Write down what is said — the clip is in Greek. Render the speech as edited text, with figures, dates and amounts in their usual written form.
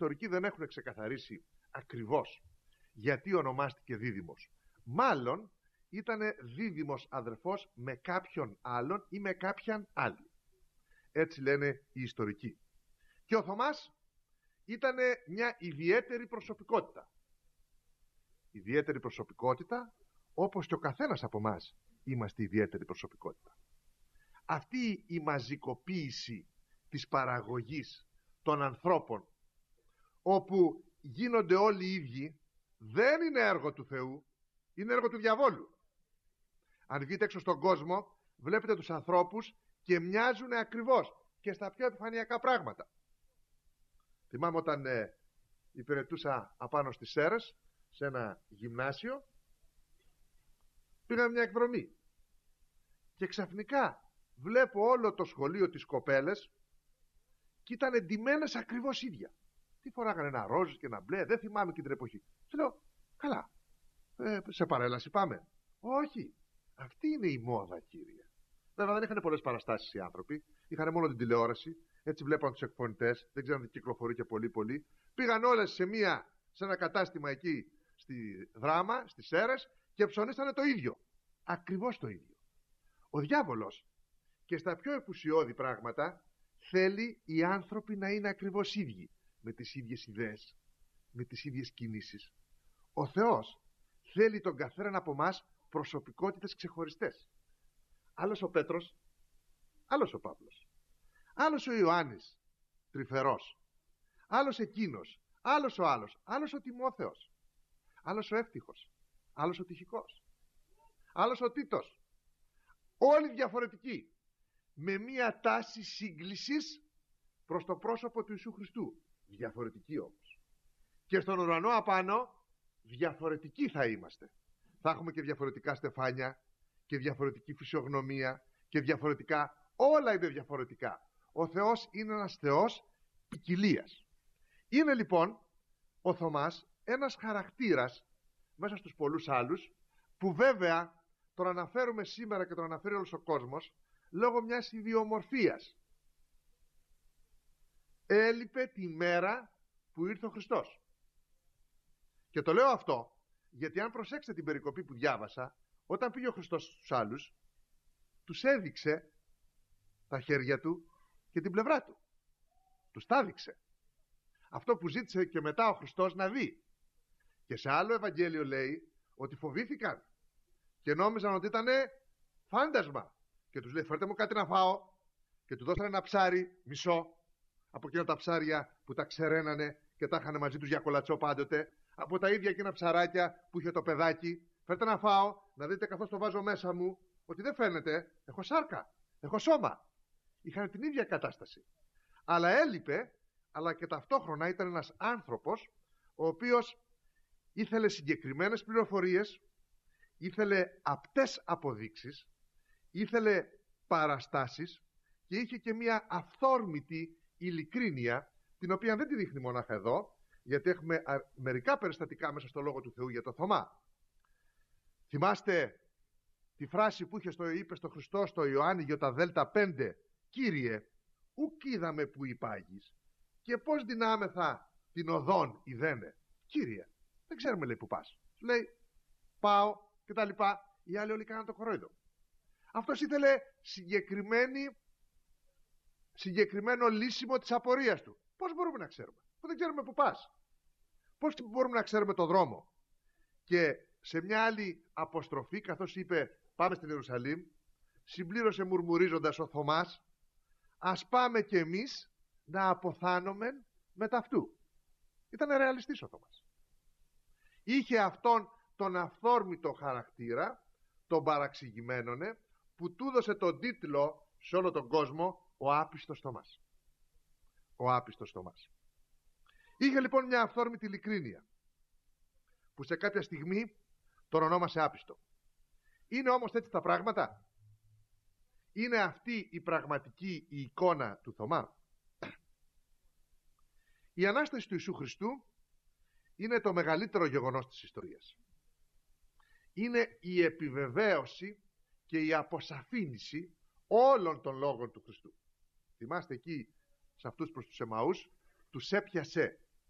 ιστορικοί δεν έχουν ξεκαθαρίσει ακριβώς γιατί ονομάστηκε Δίδυμος. Μάλλον ήταν δίδυμος αδερφός με κάποιον άλλον ή με κάποιαν άλλη. Έτσι λένε οι ιστορικοί. Και ο Θωμάς ήταν μια ιδιαίτερη προσωπικότητα. Ιδιαίτερη προσωπικότητα, όπως και ο καθένας από εμάς είμαστε ιδιαίτερη προσωπικότητα. Αυτή η μαζικοποίηση της παραγωγής των ανθρώπων, όπου γίνονται όλοι οι ίδιοι, δεν είναι έργο του Θεού, είναι έργο του διαβόλου. Αν βγείτε έξω στον κόσμο, βλέπετε τους ανθρώπους και μοιάζουν ακριβώς και στα πιο επιφανειακά πράγματα. Θυμάμαι όταν υπηρετούσα απάνω στις Σέρρες, σε ένα γυμνάσιο, πήγαμε μια εκδρομή και ξαφνικά βλέπω όλο το σχολείο τις κοπέλες και ήταν εντυμένες ακριβώς ίδια. Τι φοράγανε, ένα ροζ και ένα μπλε, δεν θυμάμαι και την εποχή. Του λέω, καλά, σε παρέλαση πάμε. Όχι, αυτή είναι η μόδα, κύριε. Βέβαια δεν είχαν πολλές παραστάσεις οι άνθρωποι, είχαν μόνο την τηλεόραση, έτσι βλέπαν τους εκφωνητές, δεν ξέραν τι κυκλοφορεί και πολύ. Πήγαν όλες σε ένα κατάστημα εκεί στη Δράμα, στις Σέρρες, και ψωνίσανε το ίδιο. Ακριβώς το ίδιο. Ο διάβολος και στα πιο επουσιώδη πράγματα θέλει οι άνθρωποι να είναι ακριβώς ίδιοι, με τις ίδιες ιδέες, με τις ίδιες κινήσεις. Ο Θεός θέλει τον καθέναν από εμάς προσωπικότητες ξεχωριστές. Άλλος ο Πέτρος, άλλος ο Παύλος, άλλος ο Ιωάννης τρυφερός, άλλος εκείνος, άλλος ο άλλος, άλλος ο Τιμόθεος, άλλος ο εύτυχος, άλλος ο τυχικός, άλλος ο Τίτος. Όλοι διαφορετικοί, με μία τάση σύγκλησης προς το πρόσωπο του Ιησού Χριστού. Διαφορετικοί όμως. Και στον ουρανό απάνω διαφορετικοί θα είμαστε. Θα έχουμε και διαφορετικά στεφάνια και διαφορετική φυσιογνωμία και διαφορετικά, όλα είναι διαφορετικά. Ο Θεός είναι ένας Θεός ποικιλίας. Είναι λοιπόν ο Θωμάς ένας χαρακτήρας μέσα στους πολλούς άλλους, που βέβαια τον αναφέρουμε σήμερα και τον αναφέρει όλος ο κόσμος λόγω μιας ιδιομορφίας. Έλειπε τη μέρα που ήρθε ο Χριστός. Και το λέω αυτό γιατί αν προσέξετε την περικοπή που διάβασα, όταν πήγε ο Χριστός στους άλλους, τους έδειξε τα χέρια του και την πλευρά του. Τους τα έδειξε. Αυτό που ζήτησε και μετά ο Χριστός να δει. Και σε άλλο Ευαγγέλιο λέει ότι φοβήθηκαν και νόμιζαν ότι ήταν φάντασμα. Και τους λέει, φέρτε μου κάτι να φάω. Και του δώσανε ένα ψάρι μισό, από εκείνα τα ψάρια που τα ξεραίνανε και τα είχαν μαζί τους για κολατσό πάντοτε, από τα ίδια εκείνα ψαράκια που είχε το παιδάκι. Φέρτε να φάω, να δείτε καθώς το βάζω μέσα μου, ότι δεν φαίνεται, έχω σάρκα, έχω σώμα. Είχαν την ίδια κατάσταση. Αλλά έλειπε, αλλά και ταυτόχρονα ήταν ένας άνθρωπος ο οποίος ήθελε συγκεκριμένες πληροφορίες, ήθελε απτές αποδείξεις, ήθελε παραστάσεις και είχε και μια αυθόρμητη ειλικρίνεια, την οποία δεν τη δείχνει μονάχα εδώ, γιατί έχουμε μερικά περιστατικά μέσα στο Λόγο του Θεού για το Θωμά. Θυμάστε τη φράση που είπε στο Χριστό στο Ιωάννη Ιώτα Δέλτα 5, «Κύριε, ουκ είδαμε που υπάγεις και πώς δυνάμεθα την οδόν ιδένε». Κύριε, δεν ξέρουμε, λέει, που πας. Λέει, πάω και τα λοιπά. Οι άλλοι όλοι κάναν το κορόιδο. Αυτός ήθελε συγκεκριμένο λύσιμο της απορίας του. Πώς μπορούμε να ξέρουμε, που δεν ξέρουμε που πας? Πώς μπορούμε να ξέρουμε το δρόμο? Και σε μια άλλη αποστροφή, καθώς είπε πάμε στην Ιερουσαλήμ, συμπλήρωσε μουρμουρίζοντας ο Θωμάς, ας πάμε κι εμείς να αποθάνομεν μετά αυτού. Ήταν ρεαλιστής ο Θωμάς. Είχε αυτόν τον αυθόρμητο χαρακτήρα, τον παραξηγημένονε, που του έδωσε τον τίτλο σε όλο τον κόσμο ο άπιστος Θωμάς. Ο άπιστος Θωμάς. Είχε λοιπόν μια αυθόρμητη ειλικρίνεια, που σε κάποια στιγμή τον ονόμασε άπιστο. Είναι όμως έτσι τα πράγματα? Είναι αυτή η πραγματική η εικόνα του Θωμά? Η Ανάσταση του Ιησού Χριστού είναι το μεγαλύτερο γεγονός της ιστορίας. Είναι η επιβεβαίωση και η αποσαφήνιση όλων των λόγων του Χριστού. Θυμάστε εκεί σε αυτούς προς τους Εμαούς, τους έπιασε